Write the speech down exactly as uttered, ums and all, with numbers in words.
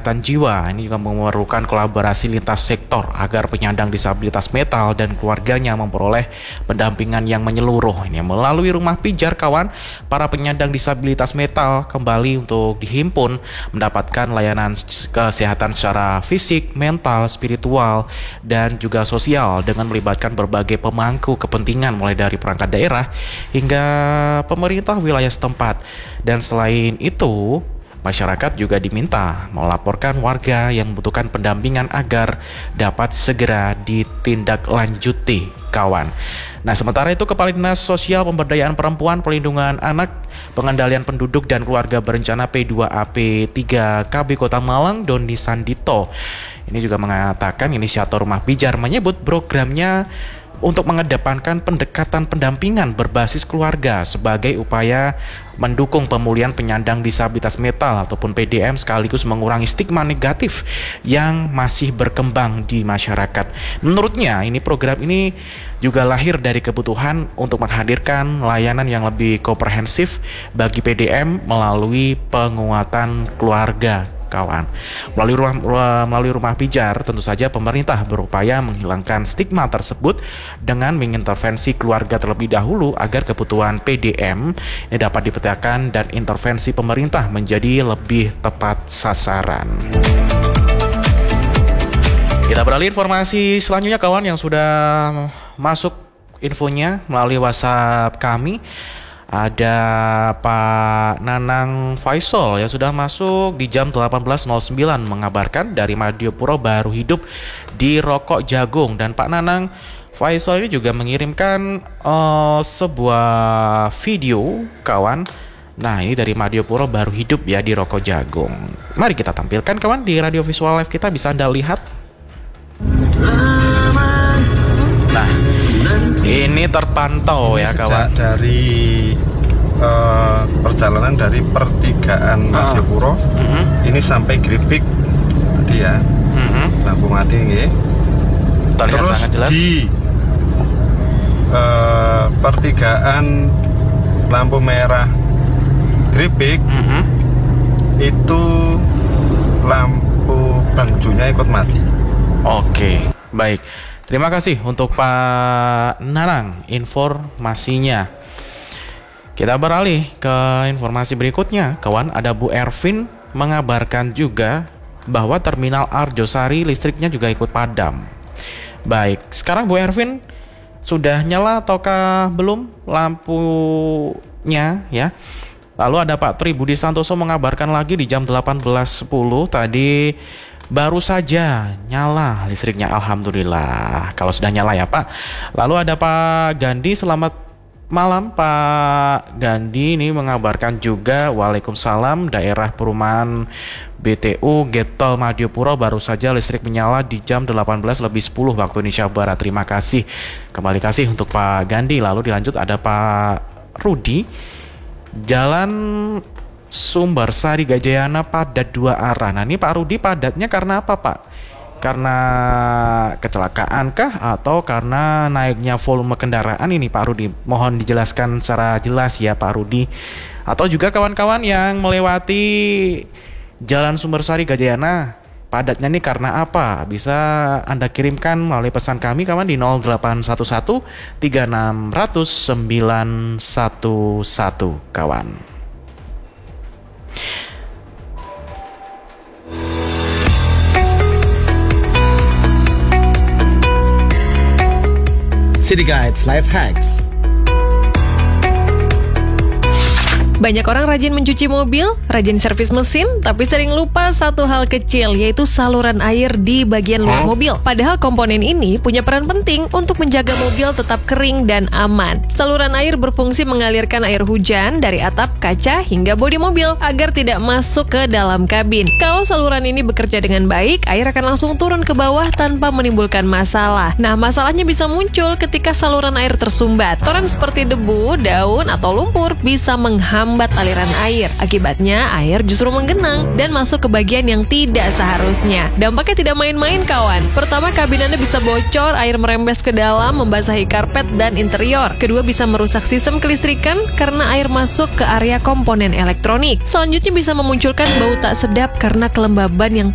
kesehatan jiwa. Ini juga memerlukan kolaborasi lintas sektor agar penyandang disabilitas mental dan keluarganya memperoleh pendampingan yang menyeluruh. Ini melalui rumah pijar kawan, para penyandang disabilitas mental kembali untuk dihimpun mendapatkan layanan kesehatan secara fisik, mental, spiritual, dan juga sosial dengan melibatkan berbagai pemangku kepentingan mulai dari perangkat daerah hingga pemerintah wilayah setempat. Dan selain itu, masyarakat juga diminta melaporkan warga yang membutuhkan pendampingan agar dapat segera ditindaklanjuti kawan. Nah, sementara itu Kepala Dinas Sosial Pemberdayaan Perempuan, Perlindungan Anak, Pengendalian Penduduk dan Keluarga Berencana P dua A P tiga K B Kota Malang, Doni Sandito, ini juga mengatakan inisiator Rumah Pijar menyebut programnya untuk mengedepankan pendekatan pendampingan berbasis keluarga sebagai upaya mendukung pemulihan penyandang disabilitas mental ataupun P D M sekaligus mengurangi stigma negatif yang masih berkembang di masyarakat. Menurutnya, ini program ini juga lahir dari kebutuhan untuk menghadirkan layanan yang lebih komprehensif bagi P D M melalui penguatan keluarga kawan. Melalui rumah, melalui rumah pijar, tentu saja pemerintah berupaya menghilangkan stigma tersebut dengan mengintervensi keluarga terlebih dahulu agar kebutuhan P D M ini dapat dipetakan dan intervensi pemerintah menjadi lebih tepat sasaran. Kita beralih informasi selanjutnya kawan yang sudah masuk infonya melalui WhatsApp kami. Ada Pak Nanang Faisal yang sudah masuk di jam delapan belas nol sembilan mengabarkan dari Madiopuro baru hidup di Rokok Jagung. Dan Pak Nanang Faisal ini juga mengirimkan uh, sebuah video kawan. Nah, ini dari Madiopuro baru hidup ya di Rokok Jagung. Mari kita tampilkan kawan di radio visual live kita, bisa Anda lihat. Nah, ini terpantau ya kawan dari uh, perjalanan dari pertigaan Madiopuro uh, uh-huh. ini sampai Gripik dia uh-huh. lampu mati nggih. Terus sangat jelas. Di uh, pertigaan lampu merah Gripik uh-huh. itu lampu tangjunya ikut mati. Oke, baik. Terima kasih untuk Pak Nanang informasinya. Kita beralih ke informasi berikutnya. Kawan, ada Bu Ervin mengabarkan juga bahwa terminal Arjosari listriknya juga ikut padam. Baik, sekarang Bu Ervin sudah nyala ataukah belum lampunya ya? Lalu ada Pak Tri Budi Santoso mengabarkan lagi di jam delapan belas sepuluh tadi baru saja nyala listriknya, alhamdulillah. Kalau sudah nyala ya Pak. Lalu ada Pak Gandhi, selamat malam Pak Gandhi, ini mengabarkan juga waalaikumsalam, daerah perumahan B T U Getol Madiopuro baru saja listrik menyala di jam delapan belas lebih sepuluh waktu Indonesia Barat. Terima kasih, kembali kasih untuk Pak Gandhi. Lalu dilanjut ada Pak Rudi, Jalan Sumber Sari Gajayana padat dua arah. Nah, ini Pak Rudi, padatnya karena apa Pak? Karena kecelakaan kah atau karena naiknya volume kendaraan ini Pak Rudi? Mohon dijelaskan secara jelas ya Pak Rudi. Atau juga kawan-kawan yang melewati Jalan Sumber Sari Gajayana, padatnya ini karena apa? Bisa Anda kirimkan melalui pesan kami kawan di nol delapan satu satu tiga enam nol nol sembilan satu satu kawan. City Guides Life Hacks. Banyak orang rajin mencuci mobil, rajin servis mesin, tapi sering lupa satu hal kecil, yaitu saluran air di bagian luar mobil. Padahal komponen ini punya peran penting untuk menjaga mobil tetap kering dan aman. Saluran air berfungsi mengalirkan air hujan dari atap, kaca, hingga bodi mobil agar tidak masuk ke dalam kabin. Kalau saluran ini bekerja dengan baik, air akan langsung turun ke bawah tanpa menimbulkan masalah. Nah, masalahnya bisa muncul ketika saluran air tersumbat. Kotoran seperti debu, daun, atau lumpur bisa menghambat aliran air. Akibatnya air justru menggenang dan masuk ke bagian yang tidak seharusnya. Dampaknya tidak main-main kawan. Pertama, kabin Anda bisa bocor, air merembes ke dalam, membasahi karpet dan interior. Kedua, bisa merusak sistem kelistrikan karena air masuk ke area komponen elektronik. Selanjutnya bisa memunculkan bau tak sedap karena kelembaban yang